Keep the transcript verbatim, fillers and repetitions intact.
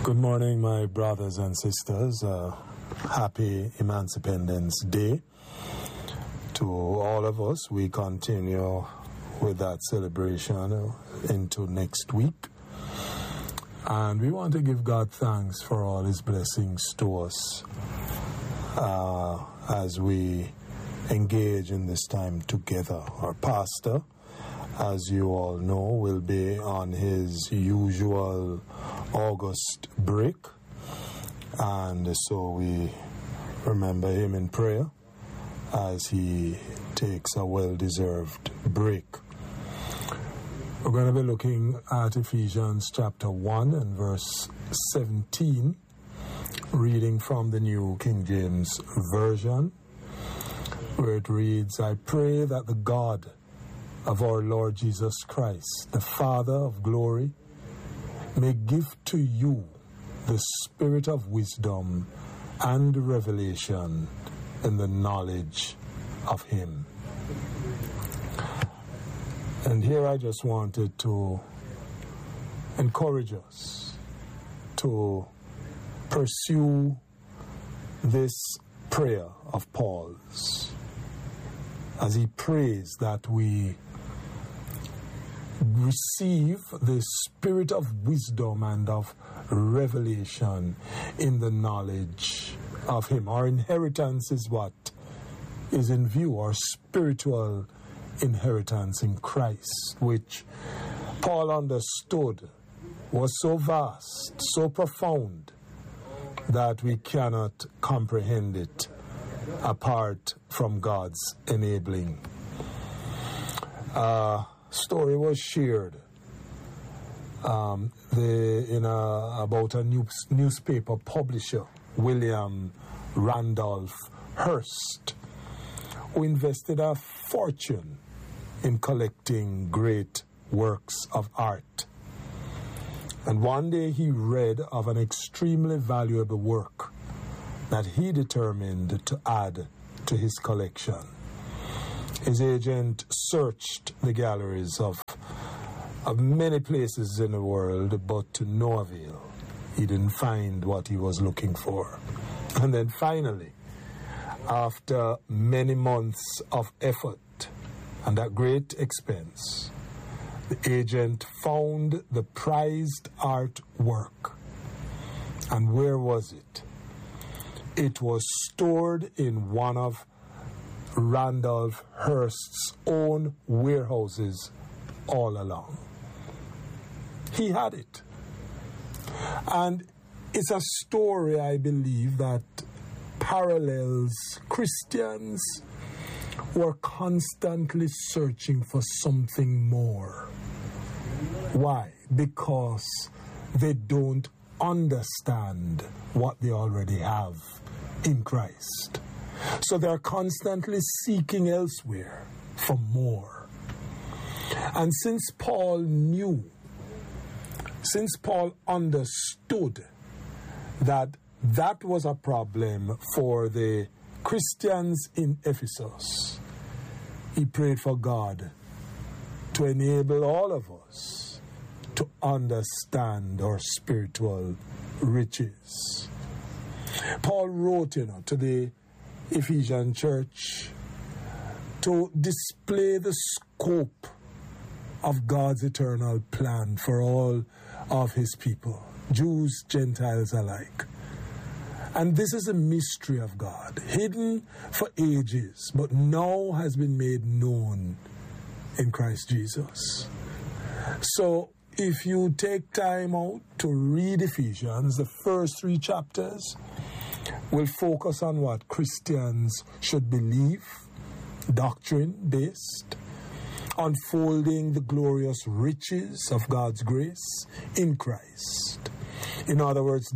Good morning, my brothers and sisters. Uh, happy Emancipation Day to all of us. We continue with that celebration into next week. And we want to give God thanks for all His blessings to us uh, as we engage in this time together. Our pastor, as you all know, will be on his usual August break, and so we remember him in prayer as he takes a well-deserved break. We're going to be looking at Ephesians chapter one and verse seventeen, reading from the New King James Version, where it reads, "I pray that the God of our Lord Jesus Christ, the Father of glory, may give to you the spirit of wisdom and revelation in the knowledge of Him." And here I just wanted to encourage us to pursue this prayer of Paul's as he prays that we receive the spirit of wisdom and of revelation in the knowledge of Him. Our inheritance is what is in view, our spiritual inheritance in Christ, which Paul understood was so vast, so profound, that we cannot comprehend it apart from God's enabling. Uh, story was shared um, the, in a, about a news, newspaper publisher, William Randolph Hearst, who invested a fortune in collecting great works of art. And one day he read of an extremely valuable work that he determined to add to his collection. His agent searched the galleries of, of many places in the world, but to no avail. He didn't find what he was looking for. And then finally, after many months of effort and at great expense, the agent found the prized artwork. And where was it? It was stored in one of Randolph Hearst's own warehouses all along. He had it. And it's a story, I believe, that parallels Christians who are constantly searching for something more. Why? Because they don't understand what they already have in Christ. So they're constantly seeking elsewhere for more. And since Paul knew, since Paul understood that that was a problem for the Christians in Ephesus, he prayed for God to enable all of us to understand our spiritual riches. Paul wrote, you know, to the Ephesian church to display the scope of God's eternal plan for all of His people, Jews, Gentiles alike. And this is a mystery of God, hidden for ages, but now has been made known in Christ Jesus. So if you take time out to read Ephesians, the first three chapters will focus on what Christians should believe, doctrine-based, unfolding the glorious riches of God's grace in Christ. In other words,